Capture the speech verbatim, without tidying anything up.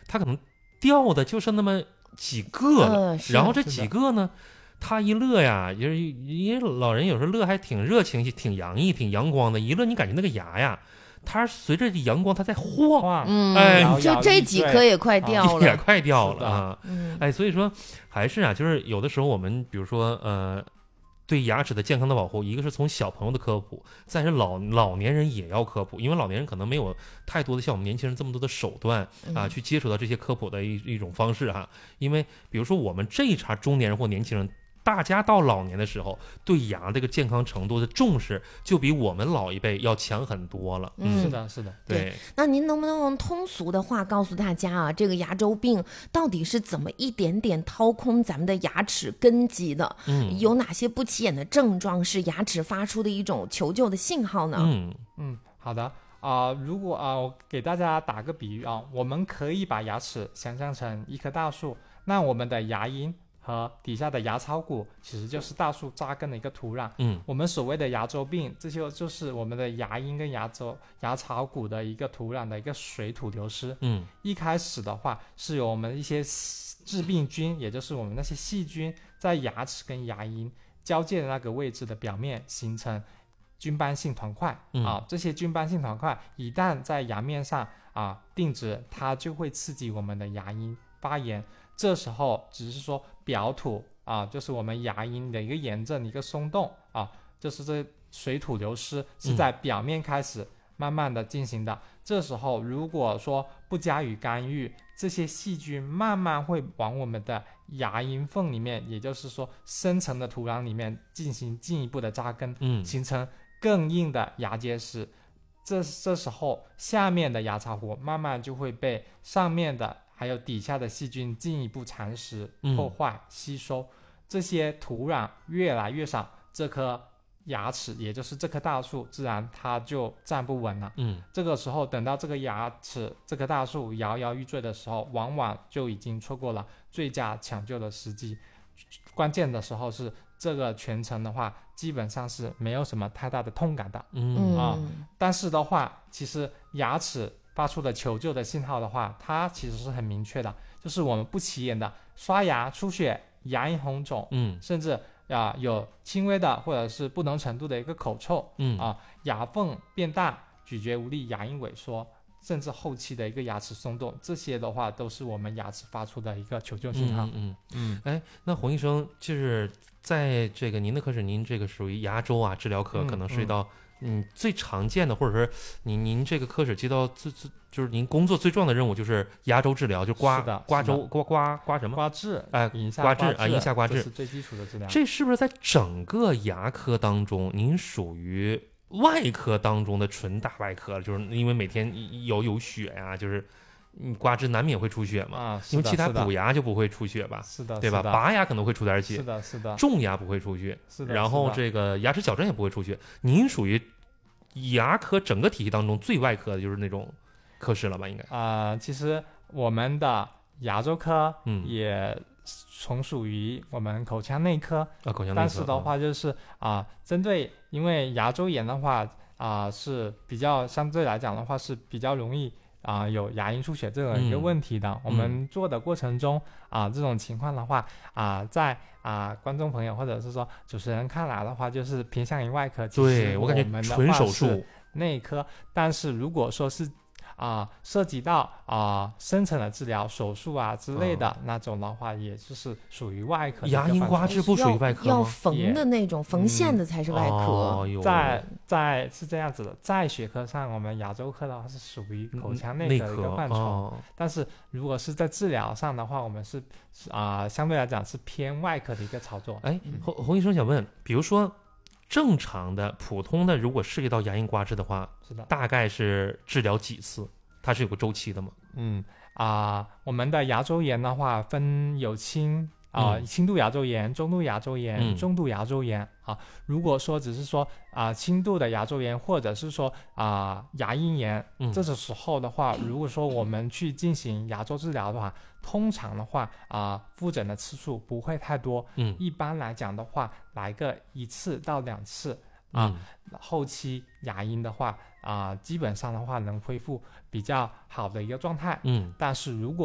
他可能掉的就是那么几个了， 嗯、 然后这几个呢，他一乐呀，就是因为老人有时候乐还挺热情、挺洋溢、挺阳光的，一乐你感觉那个牙呀，它随着阳光它在晃， 嗯， 哎， 就这几颗也快掉了， 也快掉了啊， 嗯， 哎，所以说还是啊，就是有的时候我们比如说呃。对牙齿的健康的保护，一个是从小朋友的科普，再是老老年人也要科普，因为老年人可能没有太多的像我们年轻人这么多的手段啊，去接触到这些科普的一一种方式哈、啊。因为比如说我们这一茬中年人或年轻人，大家到老年的时候，对牙这个健康程度的重视，就比我们老一辈要强很多了。 嗯，是的，是的， 对。 对，那您能不能用通俗的话告诉大家啊，这个牙周病到底是怎么一点点掏空咱们的牙齿根基的？嗯，有哪些不起眼的症状是牙齿发出的一种求救的信号呢？ 嗯嗯，好的啊、呃，如果啊、呃，我给大家打个比喻啊，我们可以把牙齿想象成一棵大树，那我们的牙龈和底下的牙槽骨其实就是大树扎根的一个土壤。 嗯， 我们所谓的牙周病，这就就是我们的牙龈跟牙周牙槽骨的一个土壤的一个水土流失。 嗯， 一开始的话是有我们一些致病菌，也就是我们那些细菌在牙齿跟牙龈交界的那个位置的表面形成菌斑性团块、 嗯、 啊，这些菌斑性团块一旦在牙面上啊定植，它就会刺激我们的牙龈发炎。这时候只是说表土啊，就是我们牙龈的一个炎症一个松动啊，就是这水土流失是在表面开始慢慢的进行的、嗯、这时候如果说不加以干预，这些细菌慢慢会往我们的牙龈缝里面，也就是说深层的土壤里面进行进一步的扎根， 嗯， 形成更硬的牙结石。这这时候下面的牙槽骨慢慢就会被上面的还有底下的细菌进一步蚕食、破坏、嗯、吸收，这些土壤越来越少，这颗牙齿也就是这棵大树自然它就站不稳了。 嗯， 这个时候等到这个牙齿这棵大树摇摇欲坠的时候，往往就已经错过了最佳抢救的时机。关键的时候是这个全程的话基本上是没有什么太大的痛感的。 嗯啊，但是的话其实牙齿发出的求救的信号的话，它其实是很明确的，就是我们不起眼的刷牙出血、牙龈红肿， 嗯， 甚至啊有轻微的或者是不同程度的一个口臭， 嗯啊牙缝变大、咀嚼无力、牙龈萎缩，甚至后期的一个牙齿松动，这些的话都是我们牙齿发出的一个求救信号。 嗯嗯嗯，哎，那洪医生就是在这个您的科室，您这个属于牙周啊治疗科， 嗯、 可能涉及到。嗯，最常见的，或者说您您这个科室接到最最就是您工作最重要的任务就是牙周治疗，就刮刮周刮刮刮什么刮治， 哎，刮治啊，龈下刮治， 这是最基础的治疗。 这是不是在整个牙科当中，您属于外科当中的纯大外科？就是因为每天有有血呀、啊，就是你刮治难免会出血嘛， 啊， 因为其他补牙就不会出血吧？ 是的， 对吧？拔牙可能会出点血， 是的，是的， 种牙不会出血， 是的， 然后这个牙齿矫正也不会出血。您属于牙科整个体系当中最外科的就是那种科室了吧？应该啊、呃，其实我们的牙周科也从属于我们口腔内科， 啊，口腔内科。 但是的话就是啊、呃，针对因为牙周炎的话啊、呃、是比较相对来讲的话是比较容易。啊、呃，有牙龈出血这种一个问题的， 嗯、 我们做的过程中啊、呃，这种情况的话啊、呃，在啊、呃、观众朋友或者是说主持人看来的话，就是偏向于外科。 对，我感觉纯手术内科，但是如果说是啊、呃、涉及到啊、呃、深层的治疗、手术啊之类的、哦、那种的话，也就是属于外科的。 牙龈刮治不属于外科吗？ 要缝的那种缝线的才是外科。 嗯哦、 在在是这样子的，在学科上，我们牙周科的话是属于口腔内科的一个范畴、 哦， 但是如果是在治疗上的话，我们是啊、呃、相对来讲是偏外科的一个操作。 哎，洪洪医生想问，比如说。正常的普通的，如果涉及到牙龈刮治的话， 是的， 大概是治疗几次？它是有个周期的吗？ 嗯啊、呃，我们的牙周炎的话分有轻啊、呃嗯、轻度牙周炎、中度牙周炎、 嗯、 重度牙周炎啊。如果说只是说啊、呃、轻度的牙周炎，或者是说啊、呃、牙龈炎、嗯，这种时候的话，如果说我们去进行牙周治疗的话，通常的话啊、呃、复诊的次数不会太多， 嗯， 一般来讲的话，来个一次到两次啊、嗯，后期牙龈的话啊、呃，基本上的话能恢复比较好的一个状态， 嗯， 但是如果